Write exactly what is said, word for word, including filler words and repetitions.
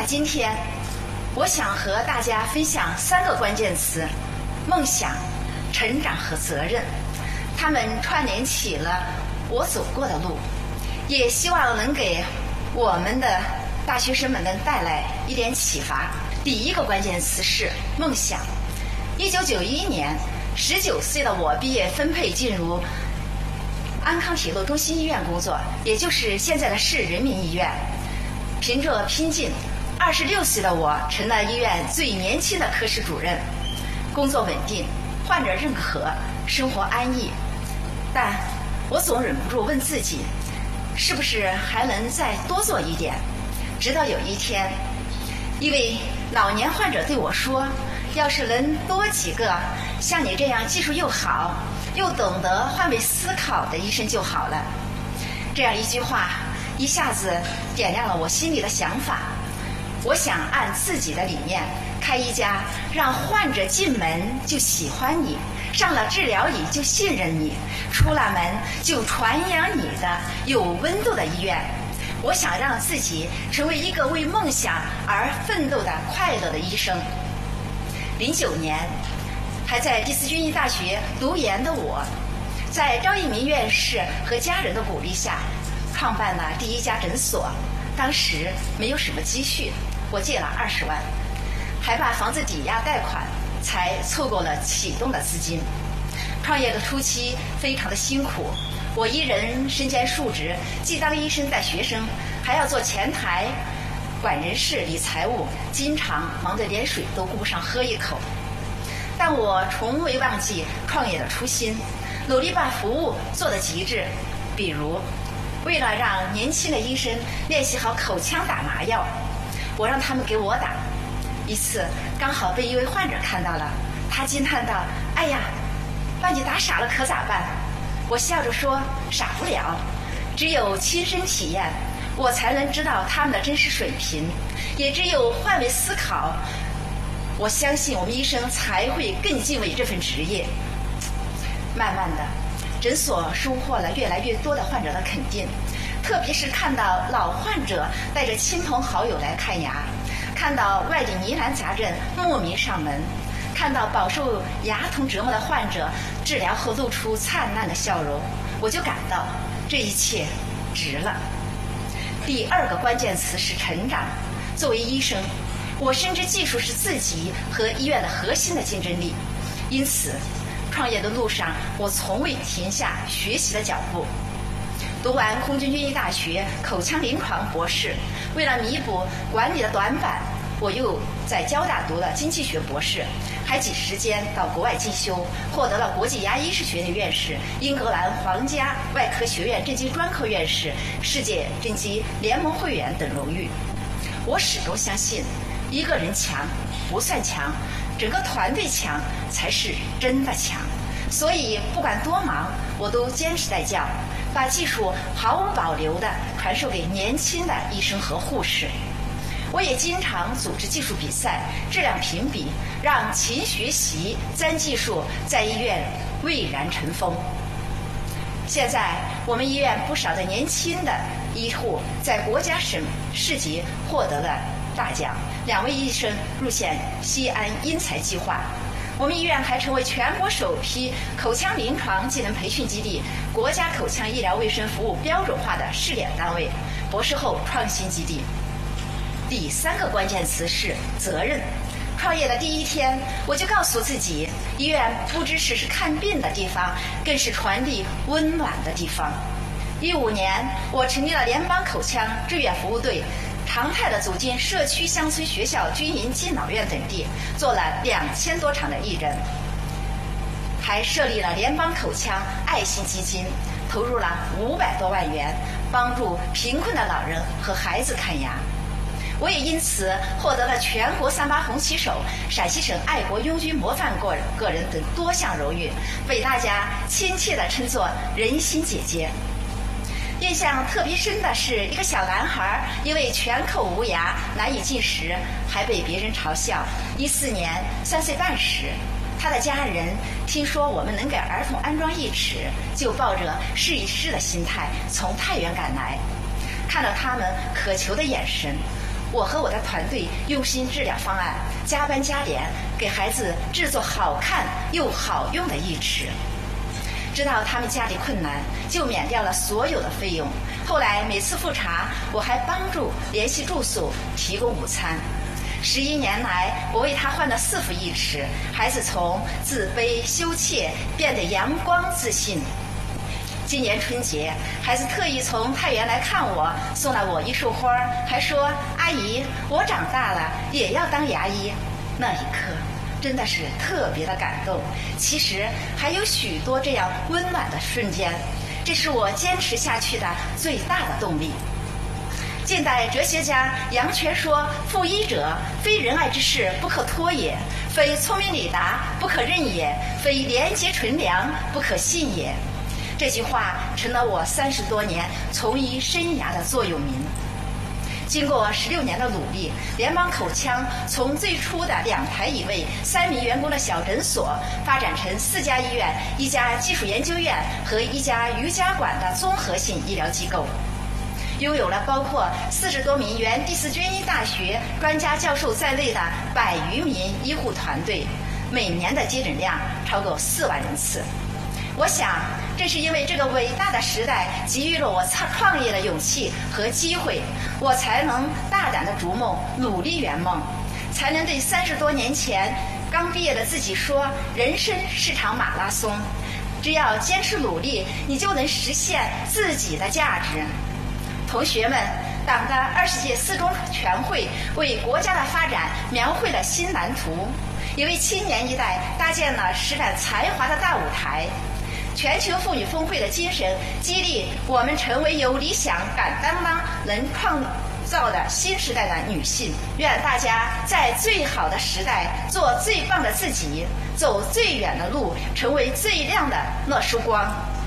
今天我想和大家分享三个关键词：梦想、成长和责任。它们串联起了我走过的路，也希望能给我们的大学生们能带来一点启发。第一个关键词是梦想。一九九一年，十九岁的我毕业分配进入安康铁路中心医院工作，也就是现在的市人民医院。凭着拼劲，二十六岁的我成了医院最年轻的科室主任，工作稳定，患者认可，生活安逸。但我总忍不住问自己，是不是还能再多做一点？直到有一天，一位老年患者对我说，要是能多几个像你这样技术又好又懂得换位思考的医生就好了。这样一句话一下子点亮了我心里的想法。我想按自己的理念开一家让患者进门就喜欢你，上了治疗椅就信任你，出了门就传扬你的有温度的医院。我想让自己成为一个为梦想而奋斗的快乐的医生。零九年，还在第四军医大学读研的我，在张一鸣院士和家人的鼓励下，创办了第一家诊所。当时没有什么积蓄，我借了二十万，还把房子抵押贷款，才凑够了启动的资金。创业的初期非常的辛苦，我一人身兼数职，既当医生带学生，还要做前台、管人事、理财务，经常忙得连水都顾不上喝一口。但我从未忘记创业的初心，努力把服务做得极致。比如，为了让年轻的医生练习好口腔打麻药，我让他们给我打。一次刚好被一位患者看到了，他惊叹道：“哎呀，把你打傻了可咋办？”我笑着说：“傻不了，只有亲身体验，我才能知道他们的真实水平，也只有换位思考，我相信我们医生才会更敬畏这份职业。”慢慢的，诊所收获了越来越多的患者的肯定，特别是看到老患者带着亲朋好友来看牙，看到外地疑难杂症慕名上门，看到饱受牙痛折磨的患者治疗后露出灿烂的笑容，我就感到这一切值了。第二个关键词是成长。作为医生，我深知技术是自己和医院的核心的竞争力，因此创业的路上我从未停下学习的脚步。读完空军军医大学口腔临床博士，为了弥补管理的短板，我又在交大读了经济学博士，还挤时间到国外进修，获得了国际牙医师学院院士、英格兰皇家外科学院正畸专科院士、世界正畸联盟会员等荣誉。我始终相信，一个人强不算强，整个团队强才是真的强。所以不管多忙，我都坚持在教，把技术毫无保留地传授给年轻的医生和护士。我也经常组织技术比赛、质量评比，让勤学习、沾技术在医院蔚然成风。现在我们医院不少的年轻的医护在国家省市级获得了大奖，两位医生入选西安英才计划。我们医院还成为全国首批口腔临床技能培训基地、国家口腔医疗卫生服务标准化的试点单位、博士后创新基地。第三个关键词是责任。创业的第一天，我就告诉自己，医院不只是是看病的地方，更是传递温暖的地方。一五年，我成立了联邦口腔志愿服务队，常态地走进社区、乡村、学校、军营、敬老院等地，做了两千多场的义诊，还设立了联邦口腔爱心基金，投入了五百多万元，帮助贫困的老人和孩子看牙。我也因此获得了全国三八红旗手、陕西省爱国拥军模范个人个人等多项荣誉，被大家亲切地称作人心姐姐。印象特别深的是，一个小男孩因为全口无牙难以进食，还被别人嘲笑。一四年三岁半时，他的家人听说我们能给儿童安装义齿，就抱着试一试的心态从太原赶来。看到他们渴求的眼神， 我和我的团队用心治疗方案，加班加点，给孩子制作好看又好用的义齿。知道他们家里困难，就免掉了所有的费用。后来每次复查，我还帮助联系住宿，提供午餐。十一年来，我为他换了四副义齿，孩子从自卑羞怯变得阳光自信。今年春节，孩子特意从太原来看我，送了我一束花，还说：“阿姨，我长大了也要当牙医。”那一刻真的是特别的感动。其实还有许多这样温暖的瞬间，这是我坚持下去的最大的动力。近代哲学家杨泉说：“负医者，非仁爱之事不可托也，非聪明理达不可任也，非廉洁纯良不可信也。”这句话成了我三十多年从医生涯的座右铭。经过十六年的努力，联邦口腔从最初的两台椅位、三名员工的小诊所，发展成四家医院、一家技术研究院和一家瑜伽馆的综合性医疗机构，拥有了包括四十多名原第四军医大学专家教授在内的百余名医护团队，每年的接诊量超过四万人次。我想，正是因为这个伟大的时代给予了我创业的勇气和机会，我才能大胆的逐梦，努力圆梦，才能对三十多年前刚毕业的自己说：人生是场马拉松，只要坚持努力，你就能实现自己的价值。同学们，党的二十届四中全会为国家的发展描绘了新蓝图，也为青年一代搭建了施展才华的大舞台。全球妇女峰会的精神激励我们成为有理想、敢担当、能创造的新时代的女性。愿大家在最好的时代做最棒的自己，走最远的路，成为最亮的那束光。